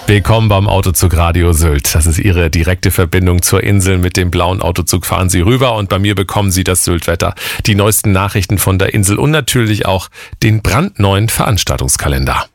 Willkommen beim Autozug Radio Sylt. Das ist Ihre direkte Verbindung zur Insel. Mit dem blauen Autozug fahren Sie rüber und bei mir bekommen Sie das Syltwetter, die neuesten Nachrichten von der Insel und natürlich auch den brandneuen Veranstaltungskalender.